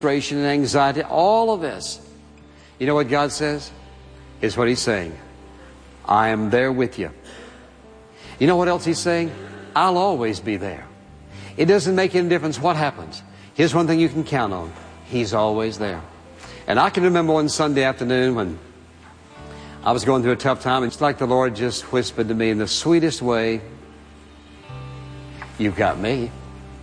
frustration and anxiety, all of this. You know what God says? Is what He's saying. I am there with you. You know what else He's saying? I'll always be there. It doesn't make any difference what happens. Here's one thing you can count on. He's always there. And I can remember one Sunday afternoon when I was going through a tough time. It's like the Lord just whispered to me in the sweetest way, you've got me.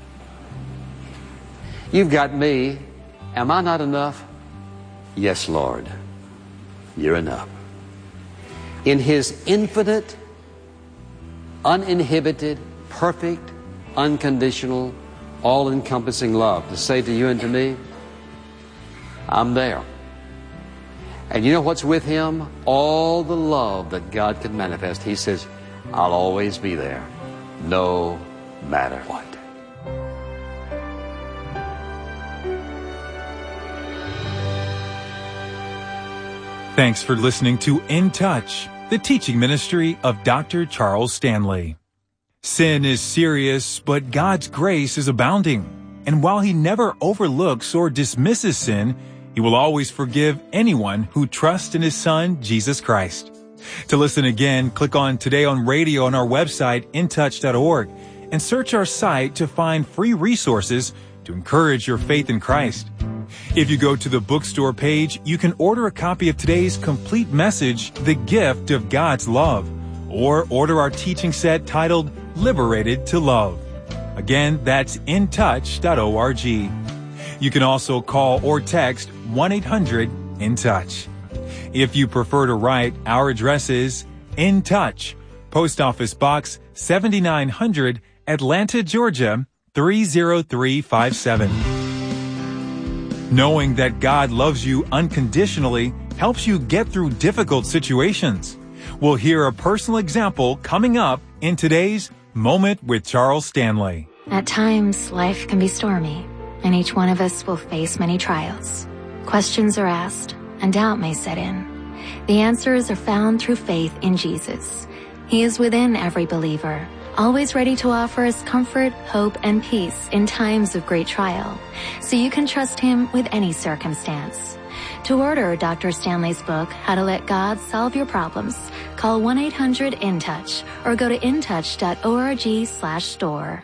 You've got me. Am I not enough? Yes, Lord. You're enough. In His infinite, uninhibited, perfect, unconditional, all-encompassing love to say to you and to me, I'm there. And you know what's with Him? All the love that God could manifest. He says, I'll always be there, no matter what. Thanks for listening to In Touch, the teaching ministry of Dr. Charles Stanley. Sin is serious, but God's grace is abounding. And while He never overlooks or dismisses sin, He will always forgive anyone who trusts in His Son, Jesus Christ. To listen again, click on Today on Radio on our website, intouch.org, and search our site to find free resources to encourage your faith in Christ. If you go to the bookstore page, you can order a copy of today's complete message, The Gift of God's Love, or order our teaching set titled Liberated to Love. Again, that's intouch.org. You can also call or text 1-800-IN-TOUCH. If you prefer to write, our address is In Touch, Post Office Box 7900, Atlanta, Georgia 30357. Knowing that God loves you unconditionally helps you get through difficult situations. We'll hear a personal example coming up in today's Moment with Charles Stanley. At times, life can be stormy, and each one of us will face many trials. Questions are asked, and doubt may set in. The answers are found through faith in Jesus. He is within every believer, always ready to offer us comfort, hope, and peace in times of great trial, so you can trust Him with any circumstance. To order Dr. Stanley's book, How to Let God Solve Your Problems, call 1-800-IN-TOUCH or go to intouch.org/store.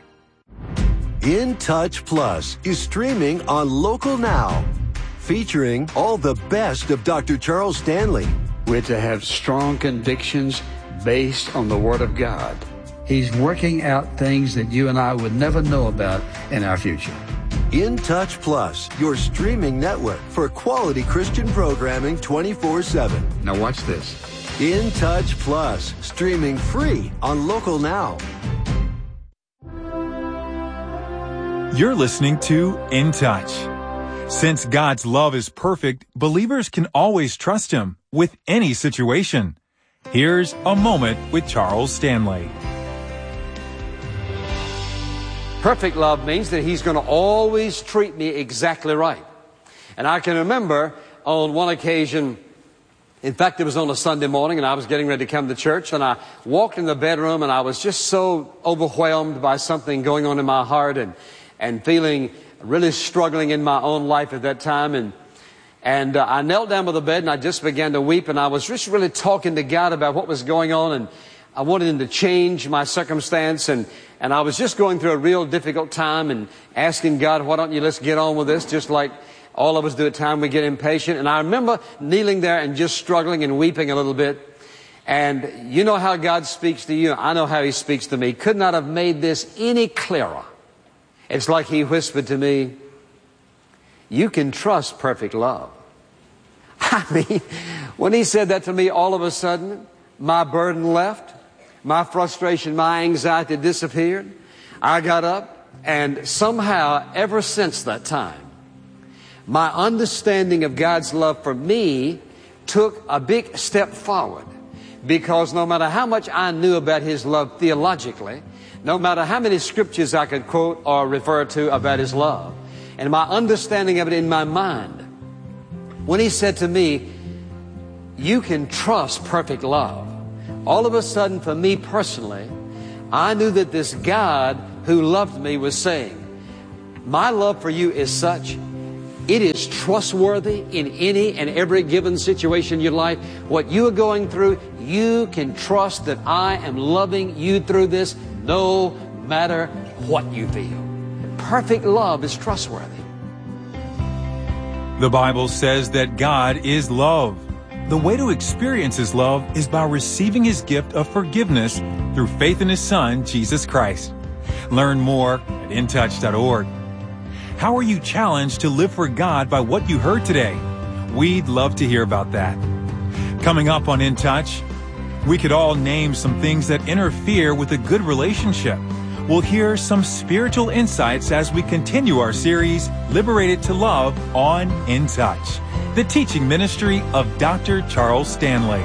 In Touch Plus is streaming on Local Now, featuring all the best of Dr. Charles Stanley. We're to have strong convictions based on the Word of God. He's working out things that you and I would never know about in our future. In Touch Plus, your streaming network for quality Christian programming 24/7. Now watch this. In Touch Plus, streaming free on Local Now. You're listening to In Touch. Since God's love is perfect, believers can always trust Him with any situation. Here's a moment with Charles Stanley. Perfect love means that He's going to always treat me exactly right. And I can remember on one occasion, in fact, it was on a Sunday morning, and I was getting ready to come to church, and I walked in the bedroom, and I was just so overwhelmed by something going on in my heart and feeling really struggling in my own life at that time. And I knelt down by the bed, and I just began to weep, and I was just really talking to God about what was going on, and I wanted Him to change my circumstance, and I was just going through a real difficult time and asking God, why don't you let's get on with this, just like all of us do at times. We get impatient. And I remember kneeling there and just struggling and weeping a little bit. And you know how God speaks to you. I know how He speaks to me. Could not have made this any clearer. It's like He whispered to me, you can trust perfect love. I mean, when He said that to me, all of a sudden, my burden left. My frustration, my anxiety disappeared. I got up, and somehow, ever since that time, my understanding of God's love for me took a big step forward. Because no matter how much I knew about His love theologically, no matter how many scriptures I could quote or refer to about His love, and my understanding of it in my mind, when He said to me, you can trust perfect love, all of a sudden, for me personally, I knew that this God who loved me was saying, my love for you is such It is trustworthy in any and every given situation in your life. What you are going through, you can trust that I am loving you through this no matter what you feel. Perfect love is trustworthy. The Bible says that God is love. The way to experience His love is by receiving His gift of forgiveness through faith in His Son, Jesus Christ. Learn more at intouch.org. How are you challenged to live for God by what you heard today? We'd love to hear about that. Coming up on In Touch, we could all name some things that interfere with a good relationship. We'll hear some spiritual insights as we continue our series, Liberated to Love, on In Touch, the teaching ministry of Dr. Charles Stanley.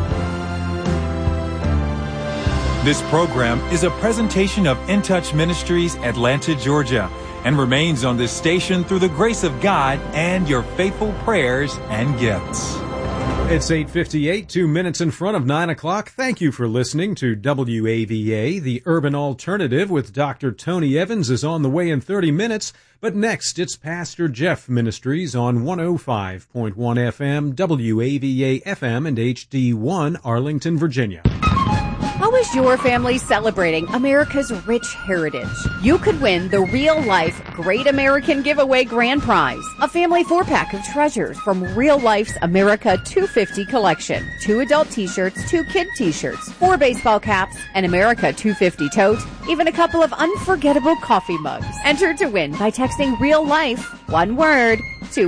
This program is a presentation of In Touch Ministries, Atlanta, Georgia, and remains on this station through the grace of God and your faithful prayers and gifts. It's 8:58, 2 minutes in front of 9 o'clock. Thank you for listening to WAVA. The Urban Alternative with Dr. Tony Evans is on the way in 30 minutes. But next, it's Pastor Jeff Ministries on 105.1 FM, WAVA FM, and HD1, Arlington, Virginia. How is your family celebrating America's rich heritage? You could win the Real Life Great American Giveaway Grand Prize, a family 4-pack of treasures from Real Life's America 250 collection. 2 adult t-shirts, 2 kid t-shirts, 4 baseball caps, an America 250 tote, even a couple of unforgettable coffee mugs. Enter to win by texting Real Life, one word, to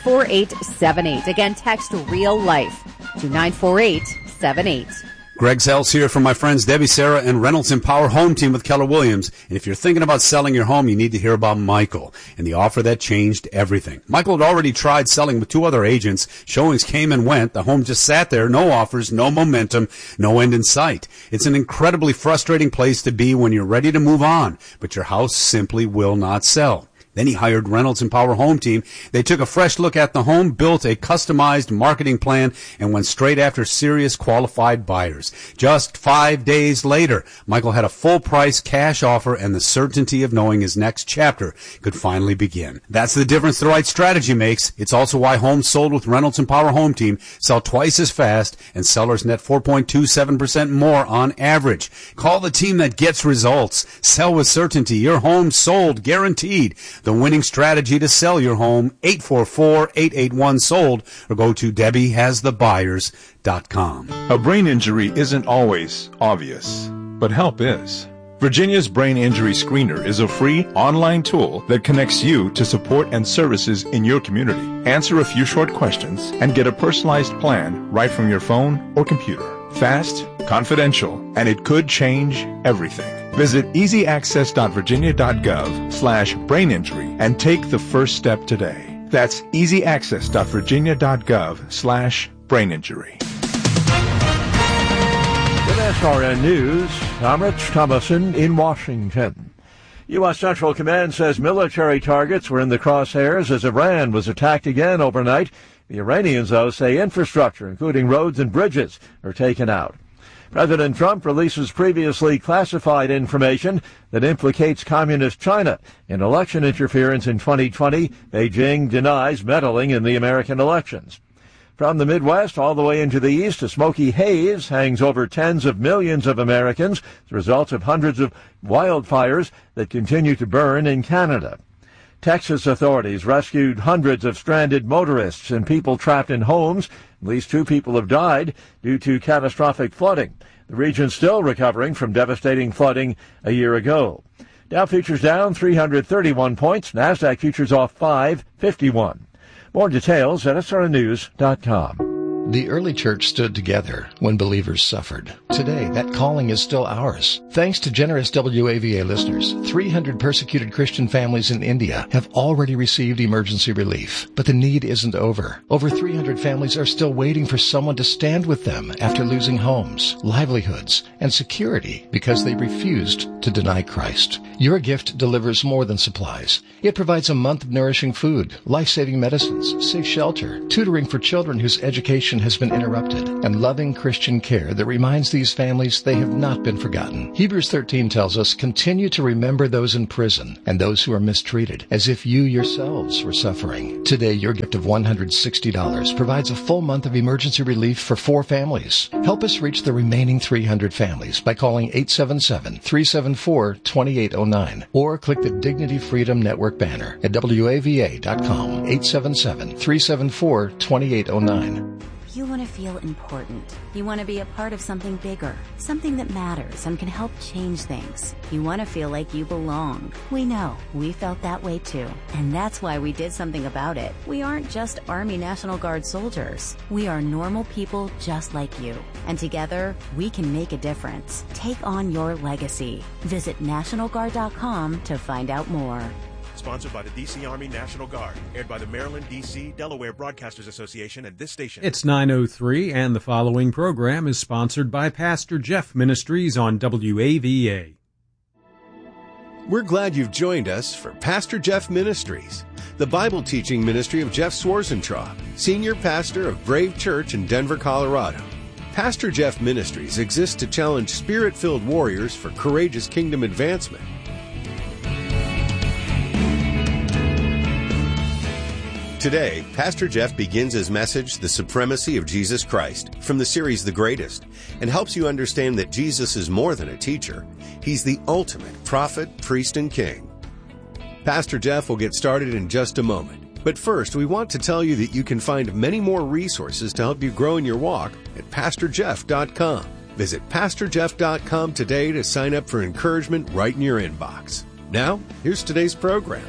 94878. Again, text Real Life to 94878. Greg Sells here from my friends Debbie, Sarah, and Reynolds Empower Home Team with Keller Williams. And if you're thinking about selling your home, you need to hear about Michael and the offer that changed everything. Michael had already tried selling with 2 other agents. Showings came and went. The home just sat there. No offers, no momentum, no end in sight. It's an incredibly frustrating place to be when you're ready to move on, but your house simply will not sell. Then he hired Reynolds Empower Home Team. They took a fresh look at the home, built a customized marketing plan, and went straight after serious qualified buyers. Just 5 days later, Michael had a full-price cash offer and the certainty of knowing his next chapter could finally begin. That's the difference the right strategy makes. It's also why homes sold with Reynolds Empower Home Team sell twice as fast and sellers net 4.27% more on average. Call the team that gets results. Sell with certainty. Your home sold, guaranteed. The winning strategy to sell your home, 844-881-SOLD, or go to DebbieHasTheBuyers.com. A brain injury isn't always obvious, but help is. Virginia's Brain Injury Screener is a free online tool that connects you to support and services in your community. Answer a few short questions and get a personalized plan right from your phone or computer. Fast, confidential, and it could change everything. Visit easyaccess.virginia.gov/braininjury and take the first step today. That's easyaccess.virginia.gov/braininjury. With SRN News, I'm Rich Thomason in Washington. U.S. Central Command says military targets were in the crosshairs as Iran was attacked again overnight. The Iranians, though, say infrastructure, including roads and bridges, are taken out. President Trump releases previously classified information that implicates Communist China in election interference in 2020. Beijing denies meddling in the American elections. From the Midwest all the way into the East, a smoky haze hangs over tens of millions of Americans as a result of hundreds of wildfires that continue to burn in Canada. Texas authorities rescued hundreds of stranded motorists and people trapped in homes. At least 2 people have died due to catastrophic flooding. The region's still recovering from devastating flooding a year ago. Dow futures down 331 points. NASDAQ futures off 551. More details at srnews.com. The early church stood together when believers suffered. Today, that calling is still ours. Thanks to generous WAVA listeners, 300 persecuted Christian families in India have already received emergency relief. But the need isn't over. Over 300 families are still waiting for someone to stand with them after losing homes, livelihoods, and security because they refused to deny Christ. Your gift delivers more than supplies. It provides a month of nourishing food, life-saving medicines, safe shelter, tutoring for children whose education has been interrupted, and loving Christian care that reminds these families they have not been forgotten. Hebrews 13 tells us, continue to remember those in prison and those who are mistreated, as if you yourselves were suffering. Today, your gift of $160 provides a full month of emergency relief for 4 families. Help us reach the remaining 300 families by calling 877-374-2809 or click the Dignity Freedom Network banner at WAVA.com. 877-374-2809. You want to feel important. You want to be a part of something bigger, something that matters and can help change things. You want to feel like you belong. We know. We felt that way too. And that's why we did something about it. We aren't just Army National Guard soldiers. We are normal people just like you. And together, we can make a difference. Take on your legacy. Visit NationalGuard.com to find out more. Sponsored by the D.C. Army National Guard. Aired by the Maryland, D.C., Delaware Broadcasters Association and this station. It's 9:03, and the following program is sponsored by Pastor Jeff Ministries on WAVA. We're glad you've joined us for Pastor Jeff Ministries, the Bible teaching ministry of Jeff Swarzentraub, senior pastor of Brave Church in Denver, Colorado. Pastor Jeff Ministries exists to challenge spirit-filled warriors for courageous kingdom advancement. Today, Pastor Jeff begins his message, The Supremacy of Jesus Christ, from the series The Greatest, and helps you understand that Jesus is more than a teacher. He's the ultimate prophet, priest, and king. Pastor Jeff will get started in just a moment. But first, we want to tell you that you can find many more resources to help you grow in your walk at PastorJeff.com. Visit PastorJeff.com today to sign up for encouragement right in your inbox. Now, here's today's program.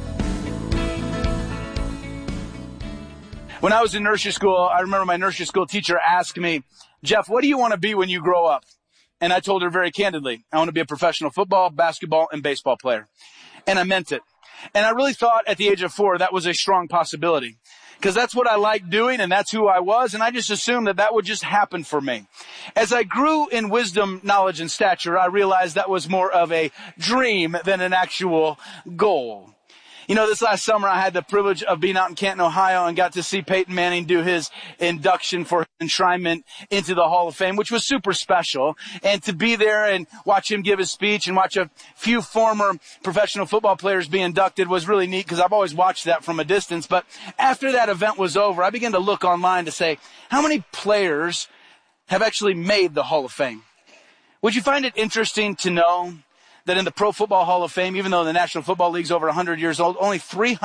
When I was in nursery school, I remember my nursery school teacher asked me, Jeff, what do you want to be when you grow up? And I told her very candidly, I want to be a professional football, basketball, and baseball player. And I meant it. And I really thought at the age of 4 that was a strong possibility. Because that's what I liked doing and that's who I was. And I just assumed that that would just happen for me. As I grew in wisdom, knowledge, and stature, I realized that was more of a dream than an actual goal. You know, this last summer I had the privilege of being out in Canton, Ohio, and got to see Peyton Manning do his induction for enshrinement into the Hall of Fame, which was super special. And to be there and watch him give his speech and watch a few former professional football players be inducted was really neat because I've always watched that from a distance. But after that event was over, I began to look online to say, how many players have actually made the Hall of Fame? Would you find it interesting to know that in the Pro Football Hall of Fame, even though the National Football League's over 100 years old, only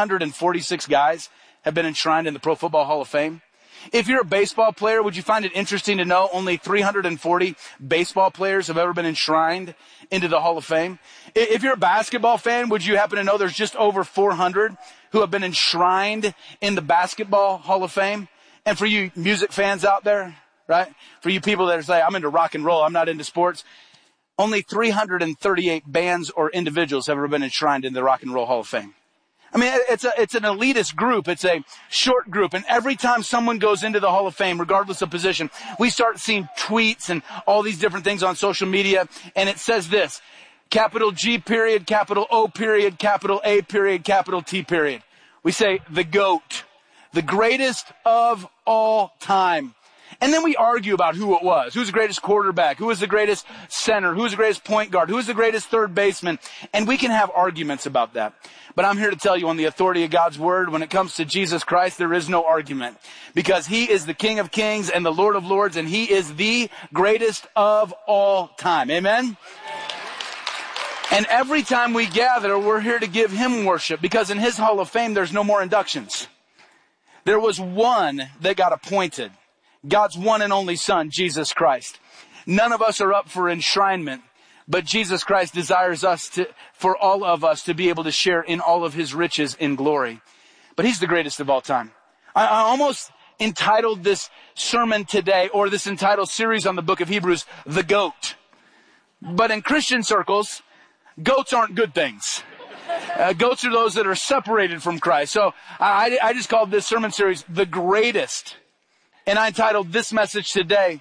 346 guys have been enshrined in the Pro Football Hall of Fame? If you're a baseball player, would you find it interesting to know only 340 baseball players have ever been enshrined into the Hall of Fame? If you're a basketball fan, would you happen to know there's just over 400 who have been enshrined in the Basketball Hall of Fame? And for you music fans out there, right? For you people that are saying, I'm into rock and roll, I'm not into sports. Only 338 bands or individuals have ever been enshrined in the Rock and Roll Hall of Fame. I mean, it's an elitist group. It's a short group. And every time someone goes into the Hall of Fame, regardless of position, we start seeing tweets and all these different things on social media. And it says this, capital G period, capital O period, capital A period, capital T period. We say the GOAT, the greatest of all time. And then we argue about who it was. Who's the greatest quarterback? Who was the greatest center? Who was the greatest point guard? Who was the greatest third baseman? And we can have arguments about that. But I'm here to tell you on the authority of God's word, when it comes to Jesus Christ, there is no argument. Because he is the King of Kings and the Lord of Lords, and he is the greatest of all time. Amen? And every time we gather, we're here to give him worship. Because in his Hall of Fame, there's no more inductions. There was one that got appointed. God's one and only Son, Jesus Christ. None of us are up for enshrinement, but Jesus Christ desires for all of us to be able to share in all of his riches in glory. But he's the greatest of all time. I almost entitled this sermon today, or this entitled series on the book of Hebrews, The GOAT. But in Christian circles, goats aren't good things. Goats are those that are separated from Christ. So I just called this sermon series, The Greatest. And I entitled this message today,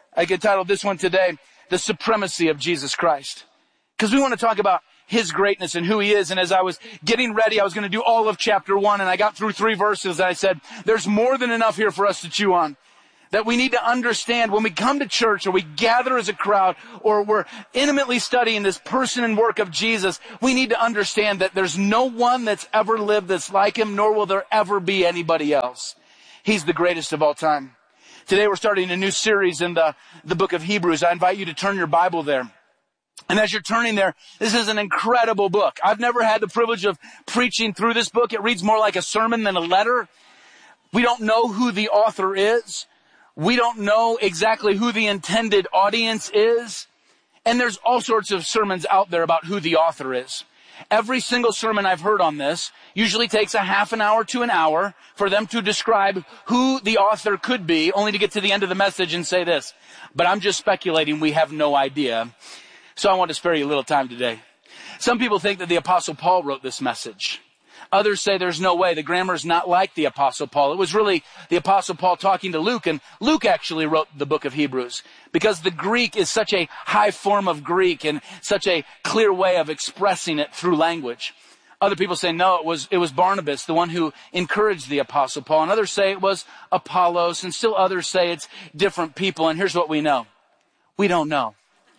The Supremacy of Jesus Christ. Because we want to talk about his greatness and who he is. And as I was getting ready, I was going to do all of chapter 1, and I got through 3 verses, and I said, there's more than enough here for us to chew on. that we need to understand when we come to church or we gather as a crowd or we're intimately studying this person and work of Jesus, we need to understand that there's no one that's ever lived that's like him, nor will there ever be anybody else. He's the greatest of all time. Today we're starting a new series in the book of Hebrews. I invite you to turn your Bible there. And as you're turning there, this is an incredible book. I've never had the privilege of preaching through this book. It reads more like a sermon than a letter. We don't know who the author is. We don't know exactly who the intended audience is. And there's all sorts of sermons out there about who the author is. Every single sermon I've heard on this usually takes a half an hour to an hour for them to describe who the author could be, only to get to the end of the message and say this. But I'm just speculating. We have no idea. So I want to spare you a little time today. Some people think that the Apostle Paul wrote this message. Others say there's no way. The grammar's not like the Apostle Paul. It was really the Apostle Paul talking to Luke, and Luke actually wrote the book of Hebrews because the Greek is such a high form of Greek and such a clear way of expressing it through language. Other people say no, it was Barnabas, the one who encouraged the Apostle Paul, and others say it was Apollos, and still others say it's different people. And here's what we know. We don't know.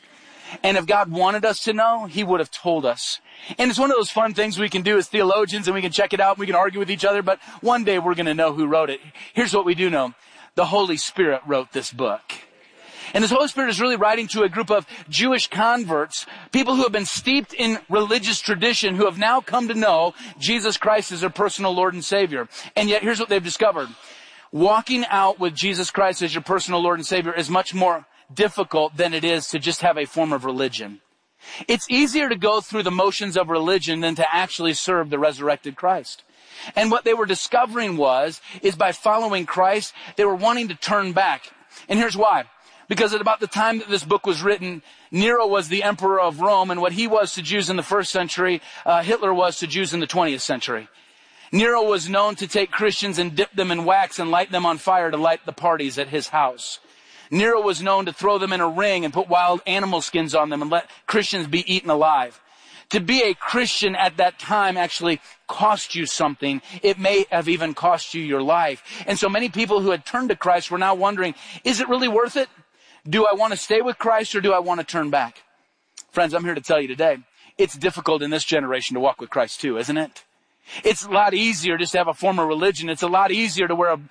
And if God wanted us to know, he would have told us. And it's one of those fun things we can do as theologians, and we can check it out and we can argue with each other, but one day we're going to know who wrote it. Here's what we do know. The Holy Spirit wrote this book. And this Holy Spirit is really writing to a group of Jewish converts, people who have been steeped in religious tradition, who have now come to know Jesus Christ as their personal Lord and Savior. And yet here's what they've discovered. Walking out with Jesus Christ as your personal Lord and Savior is much more difficult than it is to just have a form of religion. It's easier to go through the motions of religion than to actually serve the resurrected Christ. And what they were discovering is by following Christ, they were wanting to turn back. And here's why. Because at about the time that this book was written, Nero was the emperor of Rome, and what he was to Jews in the first century, Hitler was to Jews in the 20th century. Nero was known to take Christians and dip them in wax and light them on fire to light the parties at his house. Nero was known to throw them in a ring and put wild animal skins on them and let Christians be eaten alive. To be a Christian at that time actually cost you something. It may have even cost you your life. And so many people who had turned to Christ were now wondering, is it really worth it? Do I want to stay with Christ or do I want to turn back? Friends, I'm here to tell you today, it's difficult in this generation to walk with Christ too, isn't it? It's a lot easier just to have a form of religion. It's a lot easier to wear a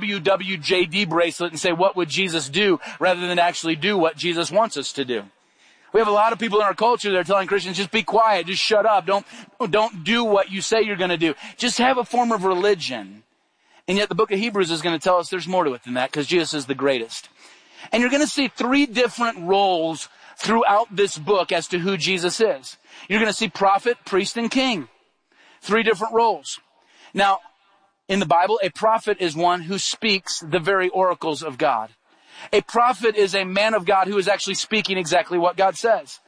WWJD bracelet and say, what would Jesus do, rather than actually do what Jesus wants us to do. We have a lot of people in our culture that are telling Christians, just be quiet, just shut up, don't do what you say you're going to do. Just have a form of religion. And yet the book of Hebrews is going to tell us there's more to it than that, because Jesus is the greatest. And you're going to see three different roles throughout this book as to who Jesus is. You're going to see prophet, priest, and king. Three different roles. Now, in the Bible, a prophet is one who speaks the very oracles of God. A prophet is a man of God who is actually speaking exactly what God says.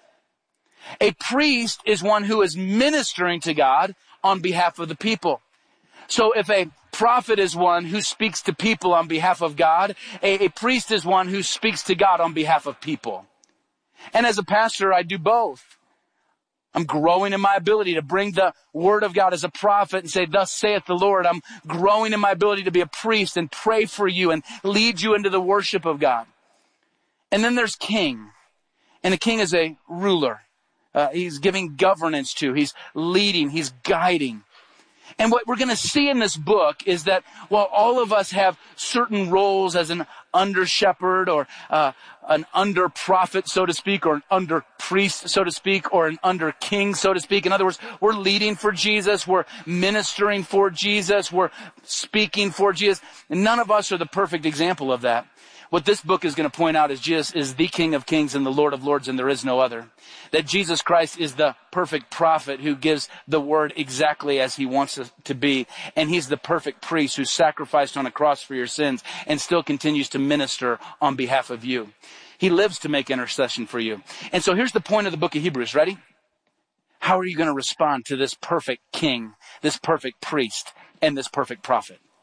A priest is one who is ministering to God on behalf of the people. So if a prophet is one who speaks to people on behalf of God, a priest is one who speaks to God on behalf of people. And as a pastor, I do both. I'm growing in my ability to bring the word of God as a prophet and say, thus saith the Lord. I'm growing in my ability to be a priest and pray for you and lead you into the worship of God. And then there's king. And a king is a ruler. He's giving governance to. He's leading. He's guiding. And what we're going to see in this book is that while all of us have certain roles as an under shepherd or an under prophet, so to speak, or an under priest, so to speak, or an under king, so to speak. In other words, we're leading for Jesus. We're ministering for Jesus. We're speaking for Jesus. And none of us are the perfect example of that. What this book is going to point out is Jesus is the King of Kings and the Lord of Lords, and there is no other. That Jesus Christ is the perfect prophet who gives the word exactly as he wants it to be. And he's the perfect priest who sacrificed on a cross for your sins and still continues to minister on behalf of you. He lives to make intercession for you. And so here's the point of the book of Hebrews. Ready? How are you going to respond to this perfect king, this perfect priest, and this perfect prophet?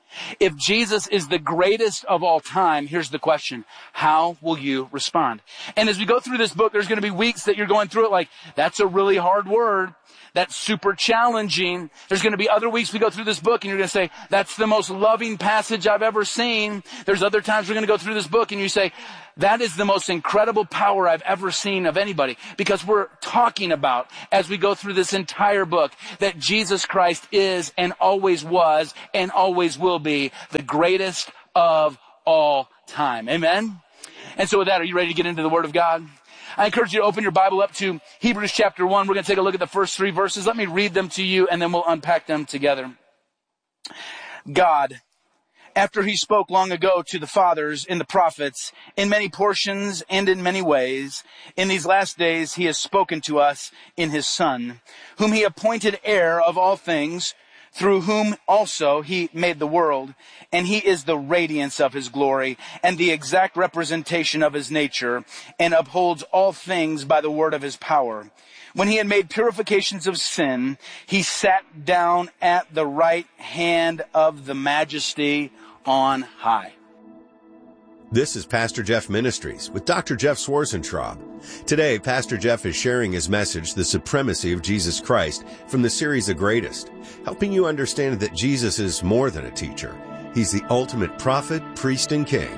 If Jesus is the greatest of all time, here's the question: how will you respond? And as we go through this book, there's going to be weeks that you're going through it like, that's a really hard word. That's super challenging. There's going to be other weeks we go through this book and you're going to say, that's the most loving passage I've ever seen. There's other times we're going to go through this book and you say, that is the most incredible power I've ever seen of anybody. Because we're talking about, as we go through this entire book, that Jesus Christ is and always was and always will be the greatest of all time. Amen? And so with that, are you ready to get into the Word of God? I encourage you to open your Bible up to Hebrews chapter 1. We're going to take a look at the first 3 verses. Let me read them to you, and then we'll unpack them together. God, after he spoke long ago to the fathers in the prophets, in many portions and in many ways, in these last days he has spoken to us in his Son, whom he appointed heir of all things, through whom also he made the world, and he is the radiance of his glory, and the exact representation of his nature, and upholds all things by the word of his power. When he had made purifications of sin, he sat down at the right hand of the Majesty on high. This is Pastor Jeff Ministries with Dr. Jeff Swarzentraub. Today, Pastor Jeff is sharing his message, The Supremacy of Jesus Christ, from the series The Greatest, helping you understand that Jesus is more than a teacher. He's the ultimate prophet, priest, and king.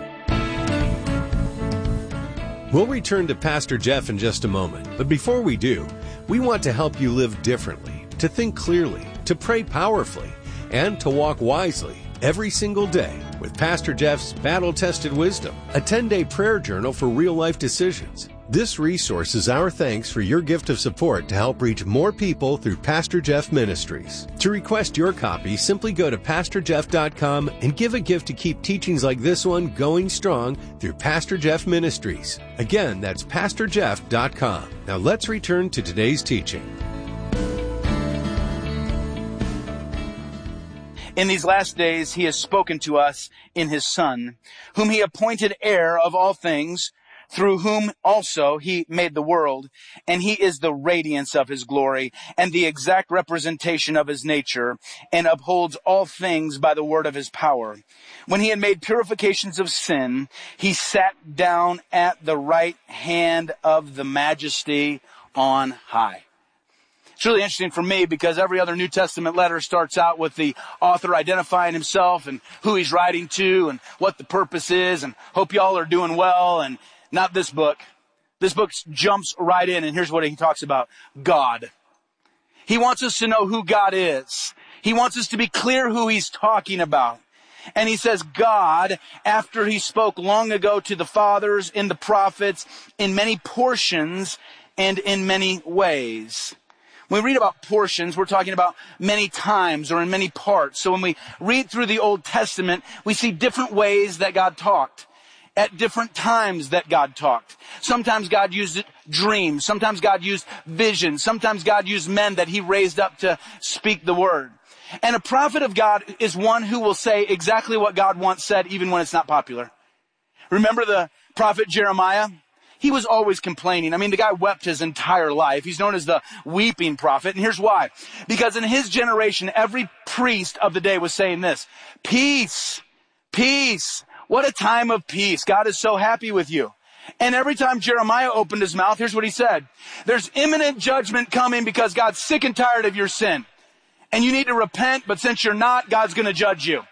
We'll return to Pastor Jeff in just a moment, but before we do, we want to help you live differently, to think clearly, to pray powerfully, and to walk wisely every single day with Pastor Jeff's Battle-Tested Wisdom, a 10-day prayer journal for real-life decisions. This resource is our thanks for your gift of support to help reach more people through Pastor Jeff Ministries. To request your copy, simply go to PastorJeff.com and give a gift to keep teachings like this one going strong through Pastor Jeff Ministries. Again, that's PastorJeff.com. Now let's return to today's teaching. In these last days he has spoken to us in his Son, whom he appointed heir of all things, through whom also he made the world, and he is the radiance of his glory, and the exact representation of his nature, and upholds all things by the word of his power. When he had made purifications of sin, he sat down at the right hand of the Majesty on high. It's really interesting for me because every other New Testament letter starts out with the author identifying himself and who he's writing to and what the purpose is, and hope y'all are doing well. And not this book. This book jumps right in, and here's what he talks about: God. He wants us to know who God is. He wants us to be clear who he's talking about. And he says, God, after he spoke long ago to the fathers in the prophets, in many portions and in many ways. When we read about portions, we're talking about many times or in many parts. So when we read through the Old Testament, we see different ways that God talked, at different times that God talked. Sometimes God used dreams. Sometimes God used visions. Sometimes God used men that he raised up to speak the word. And a prophet of God is one who will say exactly what God once said, even when it's not popular. Remember the prophet Jeremiah? He was always complaining. I mean, the guy wept his entire life. He's known as the weeping prophet. And here's why. Because in his generation, every priest of the day was saying this: peace, peace. What a time of peace. God is so happy with you. And every time Jeremiah opened his mouth, here's what he said: there's imminent judgment coming because God's sick and tired of your sin. And you need to repent, but since you're not, God's going to judge you.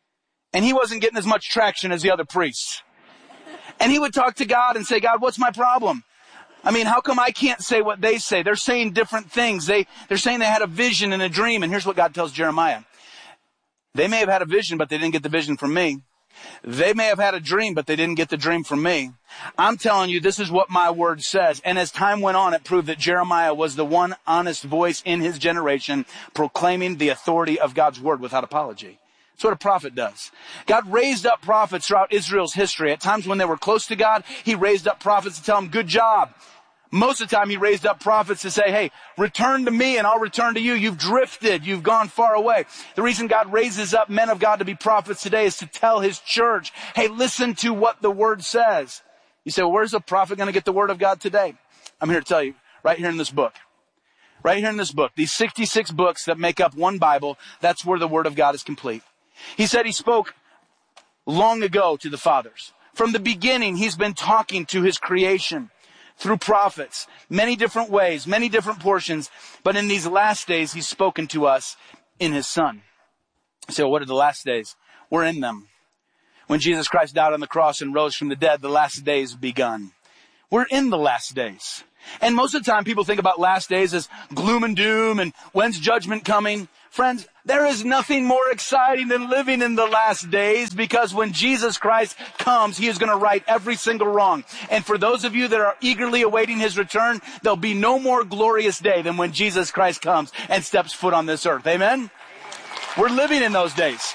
And he wasn't getting as much traction as the other priests. And he would talk to God and say, God, what's my problem? I mean, how come I can't say what they say? They're saying different things. They're saying they had a vision and a dream. And here's what God tells Jeremiah. They may have had a vision, but they didn't get the vision from me. They may have had a dream, but they didn't get the dream from me. I'm telling you, this is what my word says. And as time went on, it proved that Jeremiah was the one honest voice in his generation proclaiming the authority of God's word without apology. That's what a prophet does. God raised up prophets throughout Israel's history. At times when they were close to God, he raised up prophets to tell them, good job. Most of the time he raised up prophets to say, hey, return to me and I'll return to you. You've drifted. You've gone far away. The reason God raises up men of God to be prophets today is to tell his church, hey, listen to what the word says. You say, well, where's a prophet going to get the word of God today? I'm here to tell you, right here in this book. Right here in this book, these 66 books that make up one Bible, that's where the word of God is complete. He said he spoke long ago to the fathers. From the beginning, he's been talking to his creation through prophets, many different ways, many different portions. But in these last days, he's spoken to us in his Son. So what are the last days? We're in them. When Jesus Christ died on the cross and rose from the dead, the last days begun. We're in the last days. And most of the time, people think about last days as gloom and doom and when's judgment coming. Friends, there is nothing more exciting than living in the last days, because when Jesus Christ comes, he is going to right every single wrong. And for those of you that are eagerly awaiting his return, there'll be no more glorious day than when Jesus Christ comes and steps foot on this earth. Amen? We're living in those days.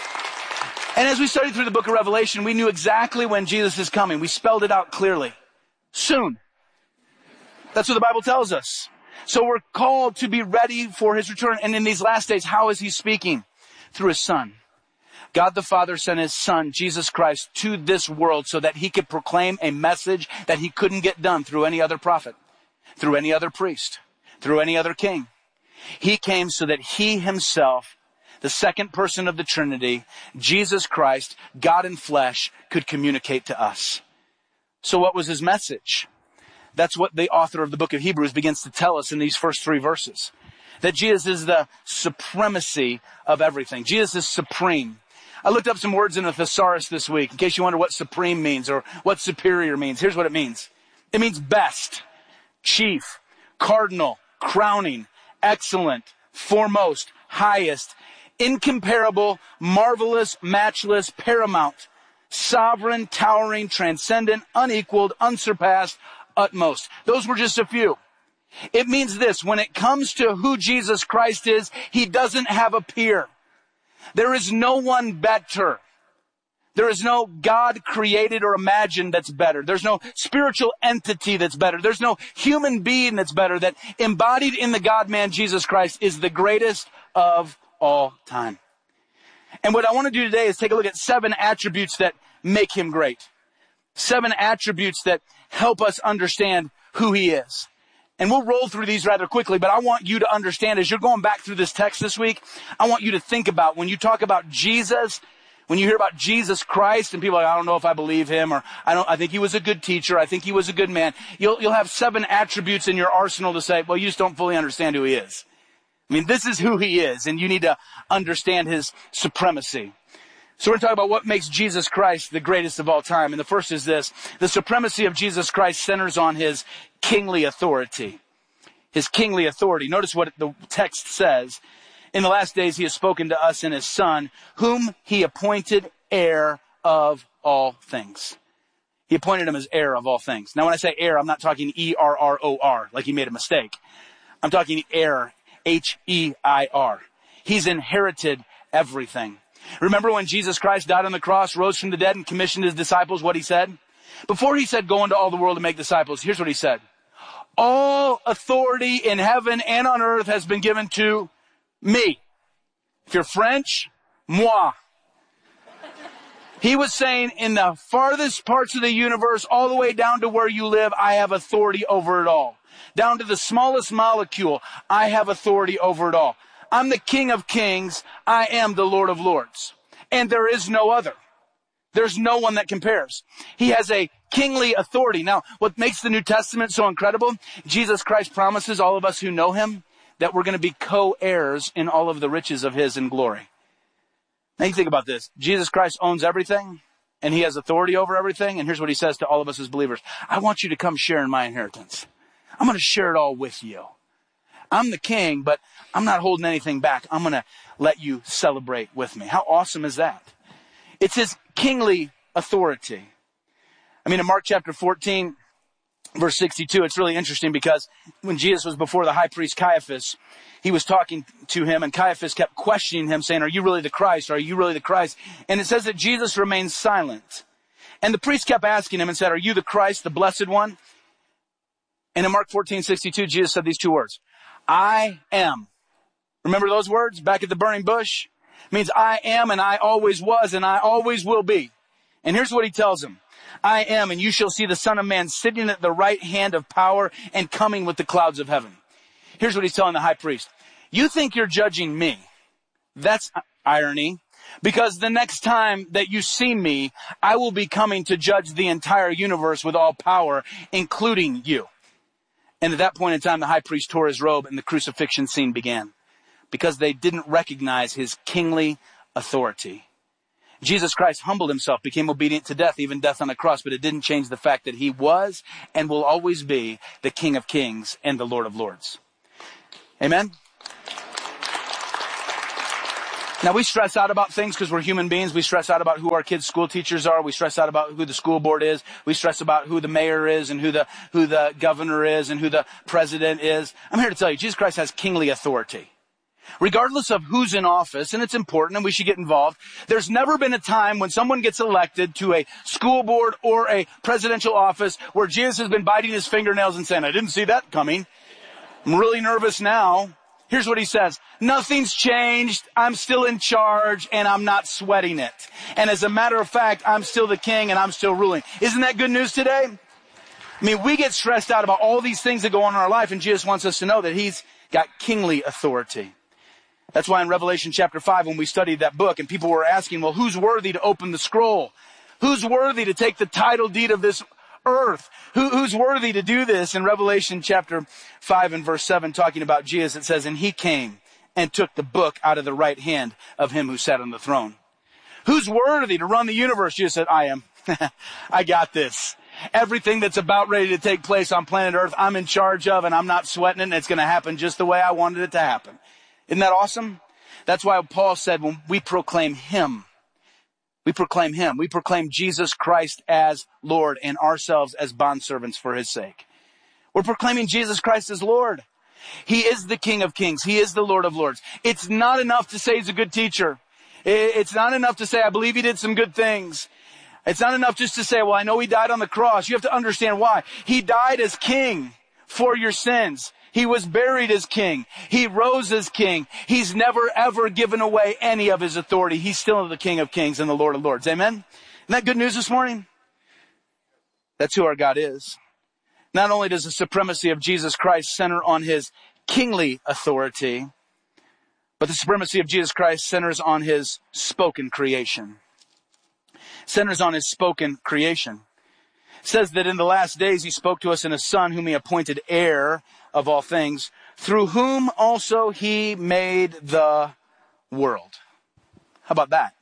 And as we studied through the book of Revelation, we knew exactly when Jesus is coming. We spelled it out clearly. Soon. That's what the Bible tells us. So we're called to be ready for his return. And in these last days, how is he speaking? Through his Son. God the Father sent his Son, Jesus Christ, to this world so that he could proclaim a message that he couldn't get done through any other prophet, through any other priest, through any other king. He came so that he himself, the second person of the Trinity, Jesus Christ, God in flesh, could communicate to us. So what was his message? That's what the author of the book of Hebrews begins to tell us in these first 3 verses. That Jesus is the supremacy of everything. Jesus is supreme. I looked up some words in the thesaurus this week, in case you wonder what supreme means or what superior means. Here's what it means. It means best, chief, cardinal, crowning, excellent, foremost, highest, incomparable, marvelous, matchless, paramount, sovereign, towering, transcendent, unequaled, unsurpassed, utmost. Those were just a few. It means this: when it comes to who Jesus Christ is, he doesn't have a peer. There is no one better. There is no God created or imagined that's better. There's no spiritual entity that's better. There's no human being that's better. That embodied in the God-man Jesus Christ is the greatest of all time. And what I want to do today is take a look at 7 attributes that make him great. 7 attributes that help us understand who he is. And we'll roll through these rather quickly, but I want you to understand, as you're going back through this text this week, I want you to think about when you talk about Jesus, when you hear about Jesus Christ, and people are like, I don't know if I believe him, or I think he was a good teacher, I think he was a good man. You'll have 7 attributes in your arsenal to say, well, you just don't fully understand who he is. I mean, this is who he is, and you need to understand his supremacy. So we're going to talk about what makes Jesus Christ the greatest of all time. And the first is this: the supremacy of Jesus Christ centers on his kingly authority. His kingly authority. Notice what the text says. In the last days he has spoken to us in his Son, whom he appointed heir of all things. He appointed him as heir of all things. Now when I say heir, I'm not talking E-R-R-O-R, like he made a mistake. I'm talking heir, H-E-I-R. He's inherited everything. Remember when Jesus Christ died on the cross, rose from the dead, and commissioned his disciples, what he said? Before he said, go into all the world and make disciples, here's what he said. All authority in heaven and on earth has been given to me. If you're French, moi. He was saying, in the farthest parts of the universe, all the way down to where you live, I have authority over it all. Down to the smallest molecule, I have authority over it all. I'm the King of Kings. I am the Lord of Lords. And there is no other. There's no one that compares. He has a kingly authority. Now, what makes the New Testament so incredible, Jesus Christ promises all of us who know him that we're going to be co-heirs in all of the riches of his in glory. Now you think about this. Jesus Christ owns everything, and he has authority over everything. And here's what he says to all of us as believers. I want you to come share in my inheritance. I'm going to share it all with you. I'm the king, but I'm not holding anything back. I'm going to let you celebrate with me. How awesome is that? It's his kingly authority. I mean, in Mark chapter 14, verse 62, it's really interesting because when Jesus was before the high priest Caiaphas, he was talking to him, and Caiaphas kept questioning him, saying, are you really the Christ? Are you really the Christ? And it says that Jesus remained silent. And the priest kept asking him and said, are you the Christ, the blessed one? And in Mark 14:62, Jesus said these 2 words. I am. Remember those words back at the burning bush? It means I am, and I always was, and I always will be. And here's what he tells him. I am, and you shall see the Son of Man sitting at the right hand of power and coming with the clouds of heaven. Here's what he's telling the high priest. You think you're judging me. That's irony. Because the next time that you see me, I will be coming to judge the entire universe with all power, including you. And at that point in time, the high priest tore his robe and the crucifixion scene began. Because they didn't recognize his kingly authority. Jesus Christ humbled himself, became obedient to death, even death on the cross, but it didn't change the fact that he was and will always be the King of Kings and the Lord of Lords. Amen? Now, we stress out about things because we're human beings. We stress out about who our kids' school teachers are. We stress out about who the school board is. We stress about who the mayor is and who the governor is and who the president is. I'm here to tell you, Jesus Christ has kingly authority. Regardless of who's in office, and it's important and we should get involved, there's never been a time when someone gets elected to a school board or a presidential office where Jesus has been biting his fingernails and saying, I didn't see that coming. I'm really nervous now. Here's what he says. Nothing's changed. I'm still in charge and I'm not sweating it. And as a matter of fact, I'm still the king and I'm still ruling. Isn't that good news today? I mean, we get stressed out about all these things that go on in our life, and Jesus wants us to know that he's got kingly authority. That's why in Revelation chapter 5, when we studied that book and people were asking, well, who's worthy to open the scroll? Who's worthy to take the title deed of this earth? Who's worthy to do this? In Revelation chapter 5 and verse 7, talking about Jesus, it says, and he came and took the book out of the right hand of him who sat on the throne. Who's worthy to run the universe? Jesus said, I am. I got this. Everything that's about ready to take place on planet Earth, I'm in charge of, and I'm not sweating it, and it's going to happen just the way I wanted it to happen. Isn't that awesome? That's why Paul said when we proclaim him, we proclaim him. We proclaim Jesus Christ as Lord and ourselves as bondservants for his sake. We're proclaiming Jesus Christ as Lord. He is the King of Kings. He is the Lord of Lords. It's not enough to say he's a good teacher. It's not enough to say, I believe he did some good things. It's not enough just to say, well, I know he died on the cross. You have to understand why. He died as king for your sins. He was buried as king. He rose as king. He's never, ever given away any of his authority. He's still the King of Kings and the Lord of Lords. Amen? Isn't that good news this morning? That's who our God is. Not only does the supremacy of Jesus Christ center on his kingly authority, but the supremacy of Jesus Christ centers on his spoken creation. Centers on his spoken creation. It says that in the last days he spoke to us in a Son whom he appointed heir of all things, through whom also he made the world. How about that?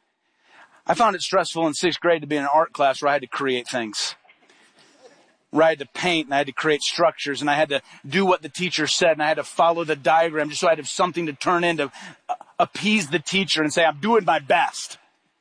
I found it stressful in 6th grade to be in an art class where I had to create things. Where I had to paint and I had to create structures and I had to do what the teacher said and I had to follow the diagram just so I'd have something to turn in to appease the teacher and say, I'm doing my best.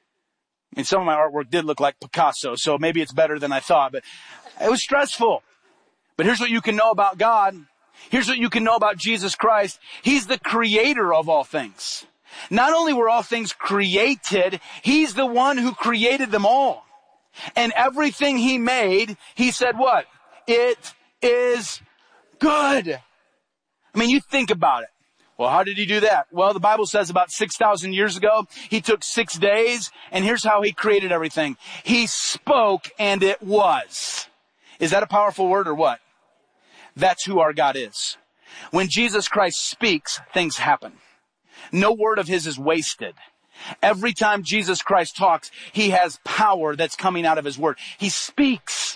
I mean, some of my artwork did look like Picasso, so maybe it's better than I thought, but it was stressful. But here's what you can know about God. Here's what you can know about Jesus Christ. He's the creator of all things. Not only were all things created, he's the one who created them all. And everything he made, he said what? It is good. I mean, you think about it. Well, how did he do that? Well, the Bible says about 6,000 years ago, he took 6 days, and here's how he created everything. He spoke, and it was. Is that a powerful word or what? That's who our God is. When Jesus Christ speaks, things happen. No word of his is wasted. Every time Jesus Christ talks, he has power that's coming out of his word. He speaks.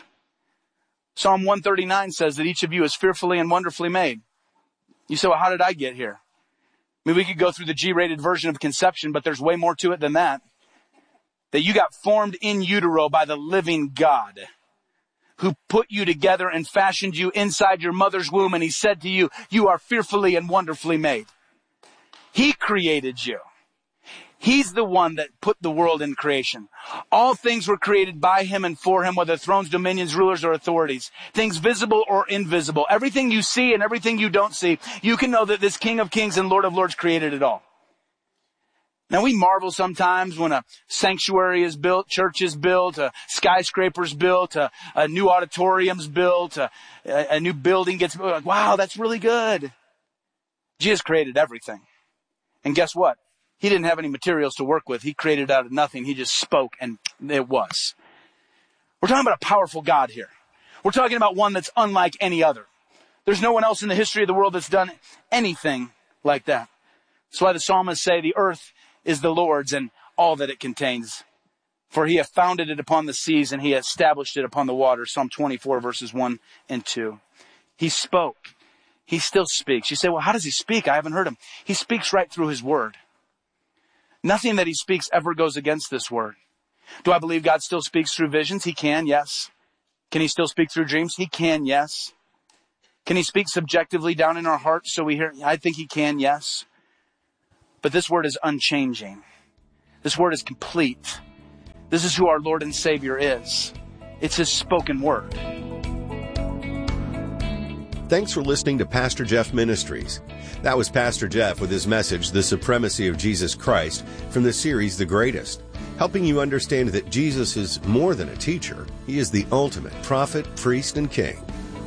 Psalm 139 says that each of you is fearfully and wonderfully made. You say, well, how did I get here? I mean, we could go through the G-rated version of conception, but there's way more to it than that. That you got formed in utero by the living God who put you together and fashioned you inside your mother's womb. And he said to you, you are fearfully and wonderfully made. He created you. He's the one that put the world in creation. All things were created by him and for him, whether thrones, dominions, rulers, or authorities. Things visible or invisible. Everything you see and everything you don't see, you can know that this King of Kings and Lord of Lords created it all. Now we marvel sometimes when a sanctuary is built, church is built, a skyscraper's built, a new auditorium's built, a new building gets built. Like, wow, that's really good. Jesus created everything. And guess what? He didn't have any materials to work with. He created out of nothing. He just spoke and it was. We're talking about a powerful God here. We're talking about one that's unlike any other. There's no one else in the history of the world that's done anything like that. That's why the psalmists say the earth is the Lord's and all that it contains. For he hath founded it upon the seas, and he hath established it upon the waters. Psalm 24, verses 1 and 2. He spoke. He still speaks. You say, well, how does he speak? I haven't heard him. He speaks right through his word. Nothing that he speaks ever goes against this word. Do I believe God still speaks through visions? He can, yes. Can he still speak through dreams? He can, yes. Can he speak subjectively down in our hearts so we hear? I think he can, yes. But this word is unchanging. This word is complete. This is who our Lord and Savior is. It's his spoken word. Thanks for listening to Pastor Jeff Ministries. That was Pastor Jeff with his message, The Supremacy of Jesus Christ, from the series The Greatest, helping you understand that Jesus is more than a teacher. He is the ultimate prophet, priest, and king.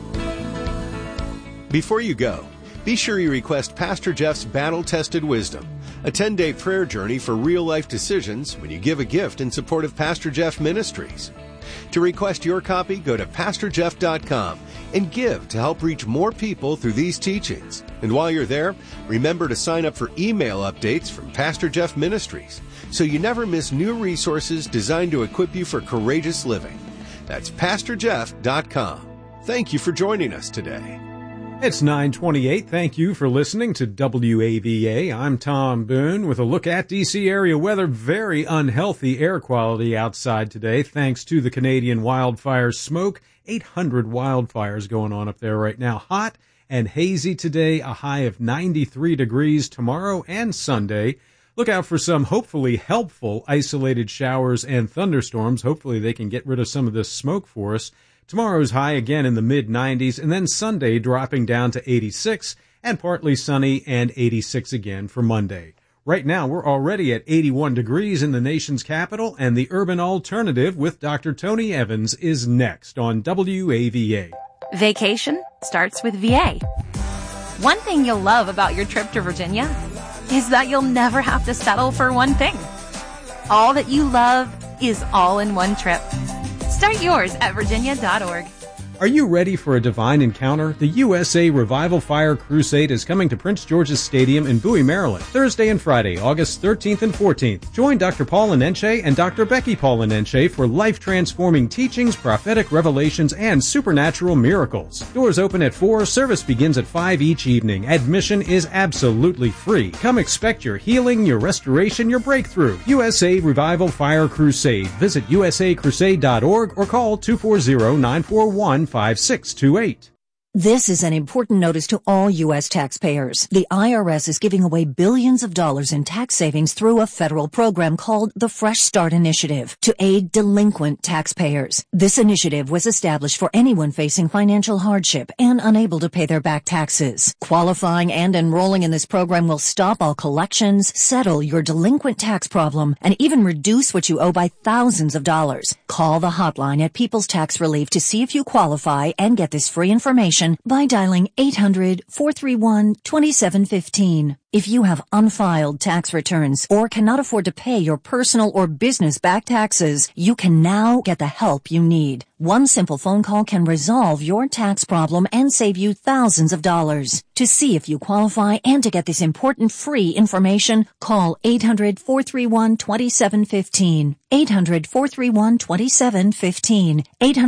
Before you go, be sure you request Pastor Jeff's Battle-Tested Wisdom, a 10-day prayer journey for real-life decisions when you give a gift in support of Pastor Jeff Ministries. To request your copy, go to PastorJeff.com and give to help reach more people through these teachings. And while you're there, remember to sign up for email updates from Pastor Jeff Ministries so you never miss new resources designed to equip you for courageous living. That's PastorJeff.com. Thank you for joining us today. It's 9:28. Thank you for listening to WAVA. I'm Tom Boone with a look at D.C. area weather. Very unhealthy air quality outside today thanks to the Canadian wildfire smoke. 800 wildfires going on up there right now. Hot and hazy today, a high of 93 degrees tomorrow and Sunday. Look out for some hopefully helpful isolated showers and thunderstorms. Hopefully they can get rid of some of this smoke for us. Tomorrow's high again in the mid-90s, and then Sunday dropping down to 86, and partly sunny and 86 again for Monday. Right now, we're already at 81 degrees in the nation's capital, and the Urban Alternative with Dr. Tony Evans is next on WAVA. Vacation starts with VA. One thing you'll love about your trip to Virginia is that you'll never have to settle for one thing. All that you love is all in one trip. Start yours at virginia.org. Are you ready for a divine encounter? The USA Revival Fire Crusade is coming to Prince George's Stadium in Bowie, Maryland, Thursday and Friday, August 13th and 14th. Join Dr. Paul Enenche and Dr. Becky Paul Enenche for life-transforming teachings, prophetic revelations, and supernatural miracles. Doors open at 4, service begins at 5 each evening. Admission is absolutely free. Come expect your healing, your restoration, your breakthrough. USA Revival Fire Crusade. Visit usacrusade.org or call 240-941-5628. This is an important notice to all U.S. taxpayers. The IRS is giving away billions of dollars in tax savings through a federal program called the Fresh Start Initiative to aid delinquent taxpayers. This initiative was established for anyone facing financial hardship and unable to pay their back taxes. Qualifying and enrolling in this program will stop all collections, settle your delinquent tax problem, and even reduce what you owe by thousands of dollars. Call the hotline at People's Tax Relief to see if you qualify and get this free information by dialing 800-431-2715. If you have unfiled tax returns or cannot afford to pay your personal or business back taxes, you can now get the help you need. One simple phone call can resolve your tax problem and save you thousands of dollars. To see if you qualify and to get this important free information, call 800-431-2715. 800-431-2715.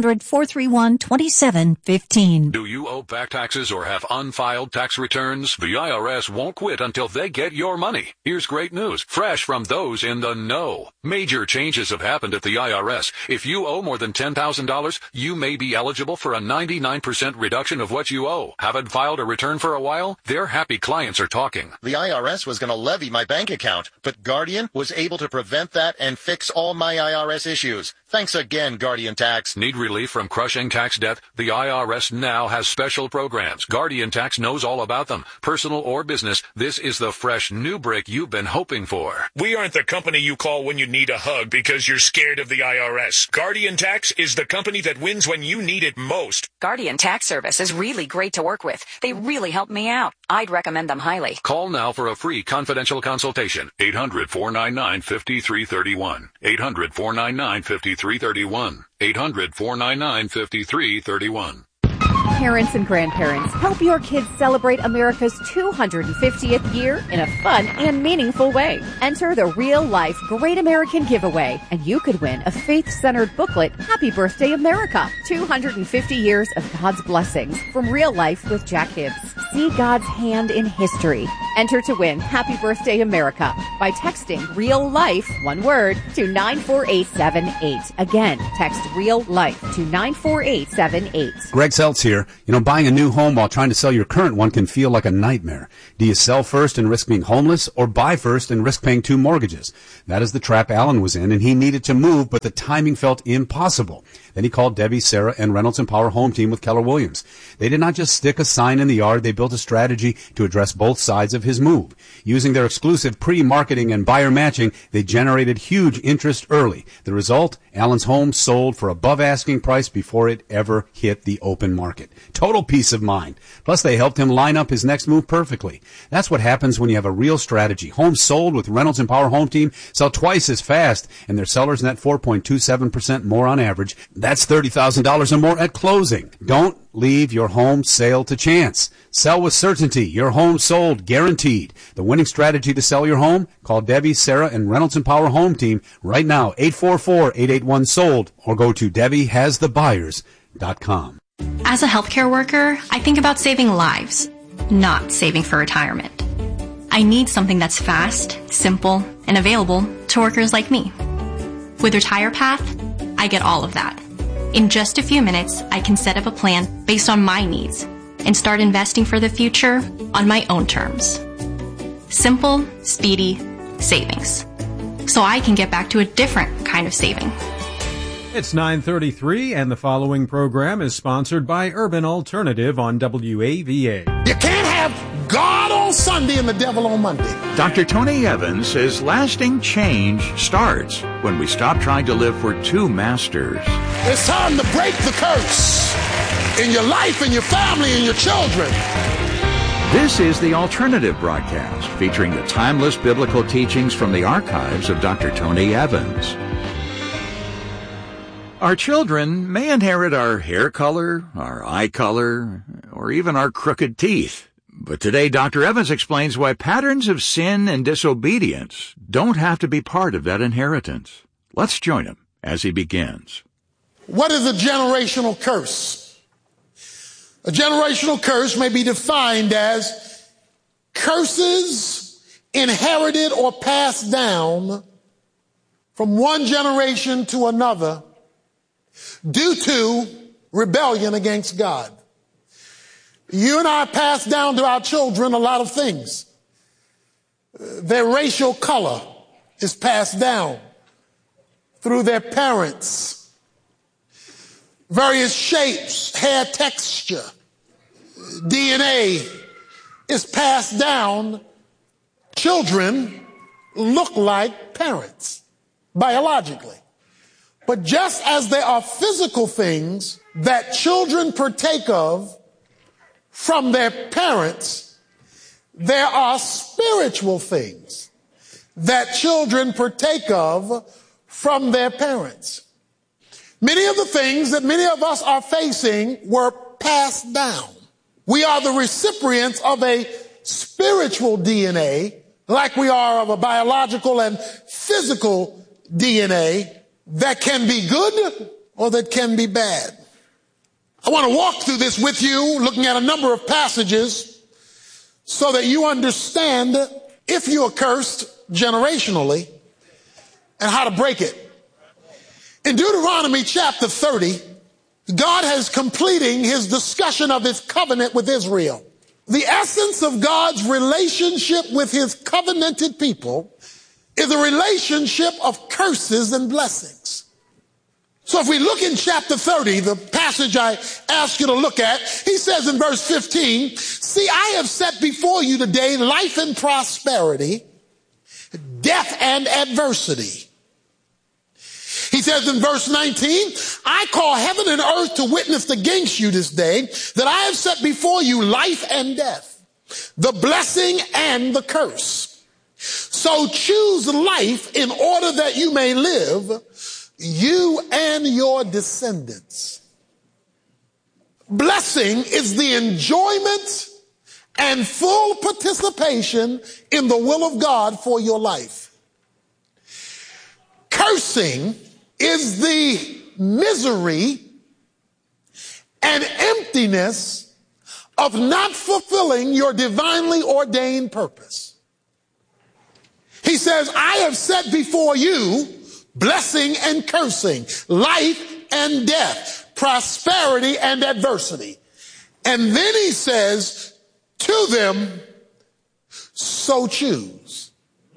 800-431-2715. Do you owe back taxes or have unfiled tax returns? The IRS won't quit until they get your money. Here's great news, fresh from those in the know. Major changes have happened at the IRS. If you owe more than $10,000, you may be eligible for a 99% reduction of what you owe. Haven't filed a return for a while? Their happy clients are talking. The IRS was going to levy my bank account, but Guardian was able to prevent that and fix all my IRS issues. Thanks again, Guardian Tax. Need relief from crushing tax debt? The IRS now has special programs. Guardian Tax knows all about them. Personal or business, this is the fresh new break you've been hoping for. We aren't the company you call when you need a hug because you're scared of the IRS. Guardian Tax is the company that wins when you need it most. Guardian Tax Service is really great to work with. They really helped me out. I'd recommend them highly. Call now for a free confidential consultation. 800-499-5331. 800-499-5331. 800-499-5331. parents and grandparents, help your kids celebrate America's 250th year in a fun and meaningful way. Enter the Real Life Great American Giveaway, and you could win a faith-centered booklet, Happy Birthday America, 250 years of God's blessings from Real Life with Jack Hibbs. See God's hand in history. Enter to win Happy Birthday America by texting Real Life, one word, to 94878. Again, text Real Life to 94878. Greg Seltz here. You know, buying a new home while trying to sell your current one can feel like a nightmare. Do you sell first and risk being homeless, or buy first and risk paying 2 mortgages? That is the trap Alan was in, and he needed to move, but the timing felt impossible. Then he called Debbie, Sarah, and Reynolds & Power Home Team with Keller Williams. They did not just stick a sign in the yard, they built a strategy to address both sides of his move. Using their exclusive pre-marketing and buyer matching, they generated huge interest early. The result? Alan's home sold for above asking price before it ever hit the open market. Total peace of mind. Plus, they helped him line up his next move perfectly. That's what happens when you have a real strategy. Homes sold with Reynolds & Power Home Team sell twice as fast, and their sellers net 4.27% more on average. That's $30,000 or more at closing. Don't leave your home sale to chance. Sell with certainty. Your home sold, guaranteed. The winning strategy to sell your home? Call Debbie, Sarah, and Reynolds & Power Home Team right now, 844-881-SOLD, or go to DebbieHasTheBuyers.com. As a healthcare worker, I think about saving lives, not saving for retirement. I need something that's fast, simple, and available to workers like me. With RetirePath, I get all of that. In just a few minutes, I can set up a plan based on my needs and start investing for the future on my own terms. Simple, speedy savings. So I can get back to a different kind of saving. It's 9:33, and the following program is sponsored by Urban Alternative on WAVA. You can't have God on Sunday and the devil on Monday. Dr. Tony Evans says lasting change starts when we stop trying to live for 2 masters. It's time to break the curse in your life, in your family, in your children. This is the Alternative Broadcast, featuring the timeless biblical teachings from the archives of Dr. Tony Evans. Our children may inherit our hair color, our eye color, or even our crooked teeth. But today, Dr. Evans explains why patterns of sin and disobedience don't have to be part of that inheritance. Let's join him as he begins. What is a generational curse? A generational curse may be defined as curses inherited or passed down from one generation to another due to rebellion against God. You and I pass down to our children a lot of things. Their racial color is passed down through their parents. Various shapes, hair texture, DNA is passed down. Children look like parents biologically. But just as there are physical things that children partake of from their parents, there are spiritual things that children partake of from their parents. Many of the things that many of us are facing were passed down. We are the recipients of a spiritual DNA, like we are of a biological and physical DNA that can be good or that can be bad. I want to walk through this with you, looking at a number of passages so that you understand if you are cursed generationally and how to break it. In Deuteronomy chapter 30, God is completing his discussion of his covenant with Israel. The essence of God's relationship with his covenanted people is a relationship of curses and blessings. So if we look in chapter 30, the passage I ask you to look at, he says in verse 15, see, I have set before you today life and prosperity, death and adversity. He says in verse 19, I call heaven and earth to witness against you this day that I have set before you life and death, the blessing and the curse. So choose life in order that you may live, you and your descendants. Blessing is the enjoyment and full participation in the will of God for your life. Cursing is the misery and emptiness of not fulfilling your divinely ordained purpose. He says, I have set before you blessing and cursing, life and death, prosperity and adversity. And then he says to them, so choose.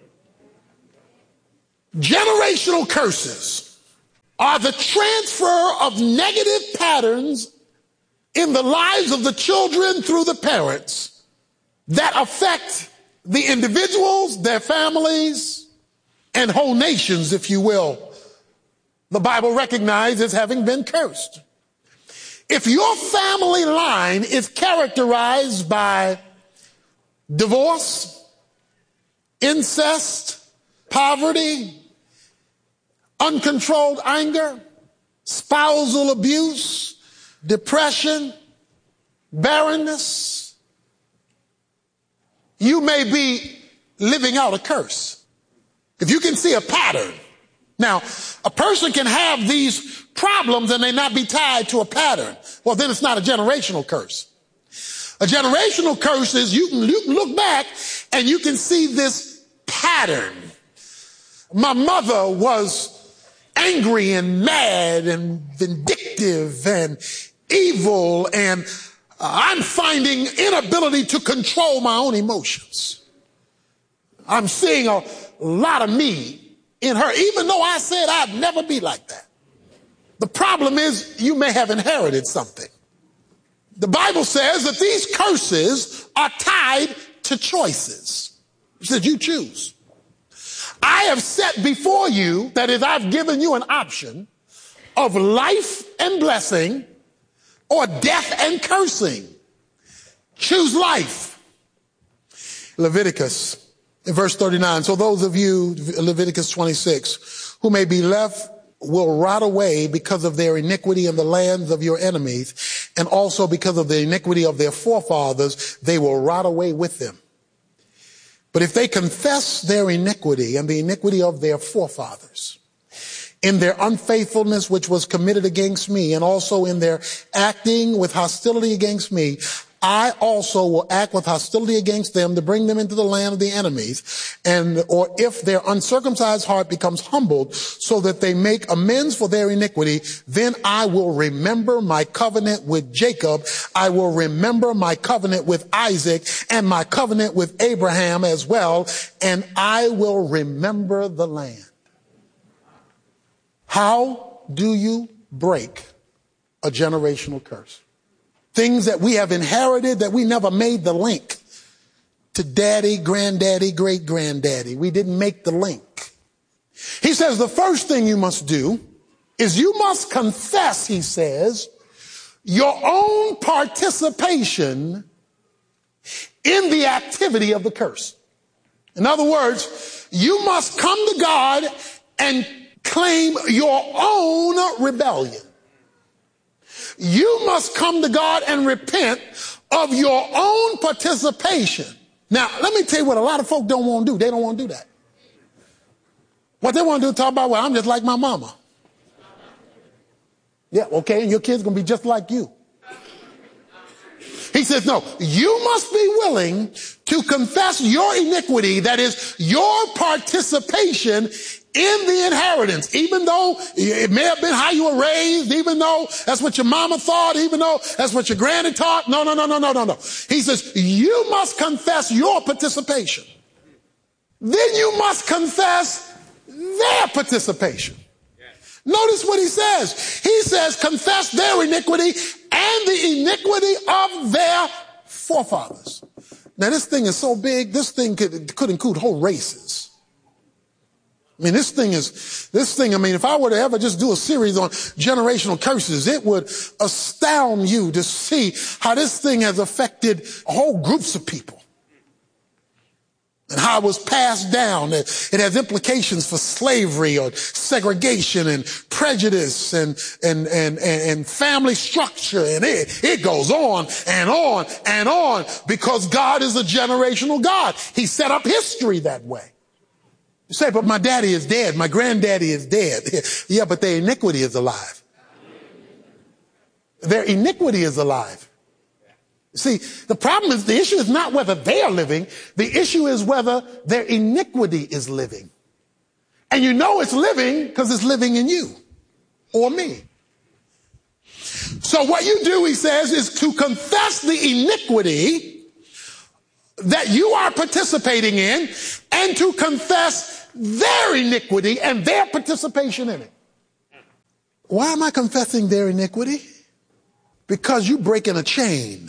Generational curses are the transfer of negative patterns in the lives of the children through the parents that affect the individuals, their families, and whole nations, if you will. The Bible recognizes as having been cursed. If your family line is characterized by divorce, incest, poverty, uncontrolled anger, spousal abuse, depression, barrenness, you may be living out a curse. If you can see a pattern. Now, a person can have these problems and they not be tied to a pattern. Well, then it's not a generational curse. A generational curse is you can look back and you can see this pattern. My mother was angry and mad and vindictive and evil, and I'm finding inability to control my own emotions. I'm seeing a lot of me in her, even though I said I'd never be like that. The problem is you may have inherited something. The Bible says that these curses are tied to choices. It says you choose. I have set before you, that is, I've given you an option of life and blessing or death and cursing. Choose life. Leviticus, in verse 39. So those of you, Leviticus 26, who may be left will rot away because of their iniquity in the lands of your enemies, and also because of the iniquity of their forefathers, they will rot away with them. But if they confess their iniquity and the iniquity of their forefathers, in their unfaithfulness which was committed against me, and also in their acting with hostility against me, I also will act with hostility against them to bring them into the land of the enemies. Or if their uncircumcised heart becomes humbled so that they make amends for their iniquity, then I will remember my covenant with Jacob. I will remember my covenant with Isaac and my covenant with Abraham as well. And I will remember the land. How do you break a generational curse? Things that we have inherited that we never made the link to daddy, granddaddy, great granddaddy. We didn't make the link. He says the first thing you must do is you must confess, he says, your own participation in the activity of the curse. In other words, you must come to God and claim your own rebellion. You must come to God and repent of your own participation. Now, let me tell you what a lot of folk don't want to do. They don't want to do that. What they want to do is talk about, well, I'm just like my mama. Yeah, okay, and your kid's going to be just like you. He says, no, you must be willing to confess your iniquity, that is, your participation in the inheritance, even though it may have been how you were raised, even though that's what your mama thought, even though that's what your granny taught. No. He says, you must confess your participation. Then you must confess their participation. Notice what he says. He says, confess their iniquity and the iniquity of their forefathers. Now, this thing is so big, this thing could include whole races. I mean, if I were to ever just do a series on generational curses, it would astound you to see how this thing has affected whole groups of people. and how it was passed down. It has implications for slavery or segregation and prejudice and family structure. And it goes on and on and on, because God is a generational God. He set up history that way. You say, but my daddy is dead. My granddaddy is dead. Yeah, but their iniquity is alive. Their iniquity is alive. See, the problem is, the issue is not whether they are living. The issue is whether their iniquity is living. And you know it's living because it's living in you or me. So what you do, he says, is to confess the iniquity that you are participating in, and to confess their iniquity and their participation in it. Why am I confessing their iniquity? Because you're breaking a chain.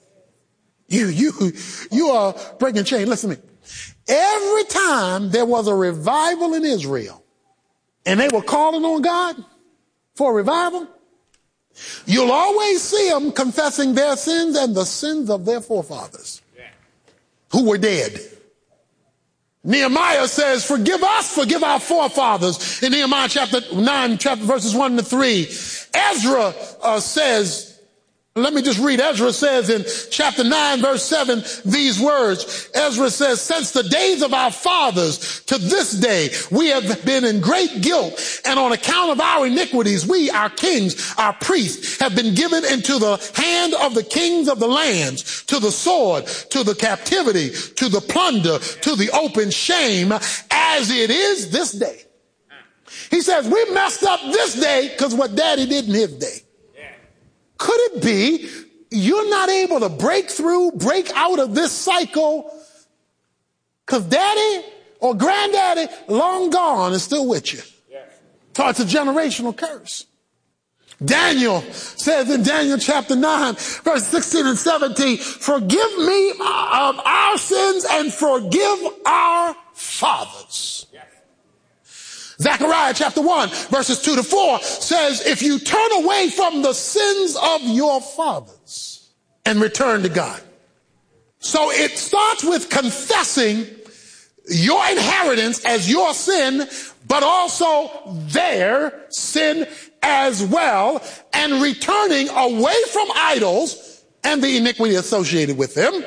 You are breaking a chain. Listen to me. Every time there was a revival in Israel and they were calling on God for a revival, you'll always see them confessing their sins and the sins of their forefathers who were dead. Nehemiah says, forgive us, forgive our forefathers, in Nehemiah chapter 9, verses 1 to 3. Ezra says, let me just read. Ezra says in chapter 9, verse 7, these words. Ezra says, since the days of our fathers to this day, we have been in great guilt, and on account of our iniquities, we, our kings, our priests, have been given into the hand of the kings of the lands, to the sword, to the captivity, to the plunder, to the open shame, as it is this day. He says, we messed up this day because what daddy did in his day. Could it be you're not able to break through, break out of this cycle because daddy or granddaddy long gone is still with you? So it's a generational curse. Daniel says in Daniel chapter 9, verse 16 and 17, forgive me of our sins and forgive our fathers. Zechariah chapter 1, verses 2 to 4 says, if you turn away from the sins of your fathers and return to God. So it starts with confessing your inheritance as your sin, but also their sin as well, and returning away from idols and the iniquity associated with them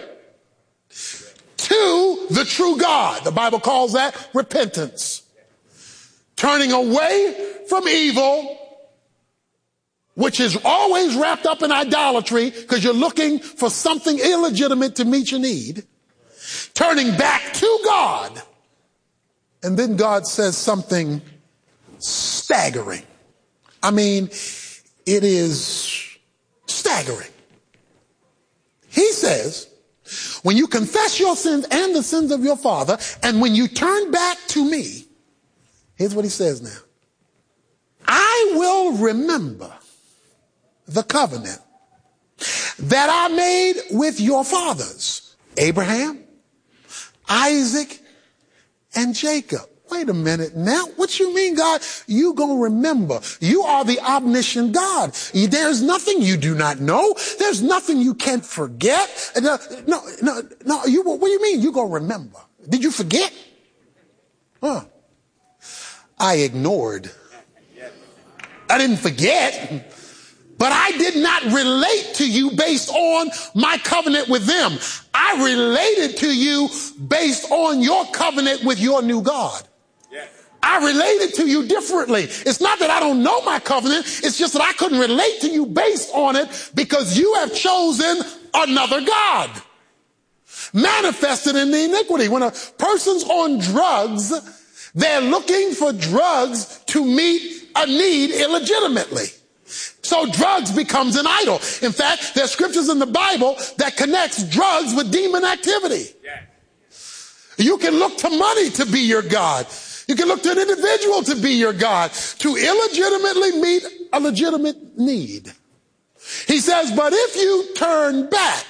to the true God. The Bible calls that repentance. Turning away from evil, which is always wrapped up in idolatry because you're looking for something illegitimate to meet your need. Turning back to God. And then God says something staggering. I mean, it is staggering. He says, when you confess your sins and the sins of your father, and when you turn back to me, here's what he says now. I will remember the covenant that I made with your fathers, Abraham, Isaac, and Jacob. Wait a minute now. What you mean, God? You gonna remember. You are the omniscient God. There's nothing you do not know. There's nothing you can't forget. No. What do you mean you gonna remember? Did you forget? Huh. I ignored. I didn't forget, but I did not relate to you based on my covenant with them. I related to you based on your covenant with your new God. I related to you differently. It's not that I don't know my covenant. It's just that I couldn't relate to you based on it because you have chosen another God. Manifested in the iniquity. When a person's on drugs, they're looking for drugs to meet a need illegitimately. So drugs becomes an idol. In fact, there's scriptures in the Bible that connects drugs with demon activity. You can look to money to be your God. You can look to an individual to be your God, to illegitimately meet a legitimate need. He says, but if you turn back,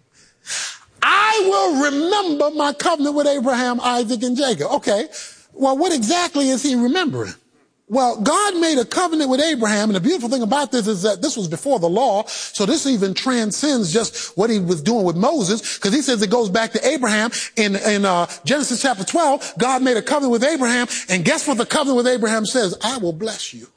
I will remember my covenant with Abraham, Isaac, and Jacob. Okay. Well, what exactly is he remembering? Well, God made a covenant with Abraham, and the beautiful thing about this is that this was before the law, so this even transcends just what he was doing with Moses, because he says it goes back to Abraham. In Genesis chapter 12, God made a covenant with Abraham, and guess what the covenant with Abraham says? I will bless you.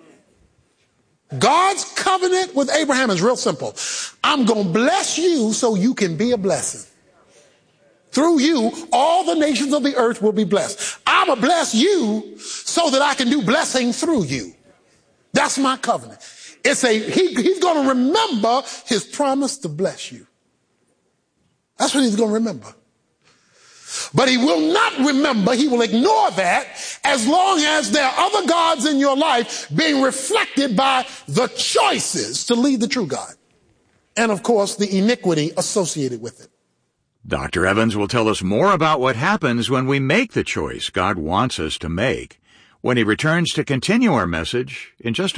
God's covenant with Abraham is real simple. I'm going to bless you so you can be a blessing. Through you, all the nations of the earth will be blessed. I'm going to bless you so that I can do blessing through you. That's my covenant. He's going to remember his promise to bless you. That's what he's going to remember. But he will not remember, he will ignore that as long as there are other gods in your life being reflected by the choices to lead the true God. And of course, the iniquity associated with it. Dr. Evans will tell us more about what happens when we make the choice God wants us to make when he returns to continue our message in just a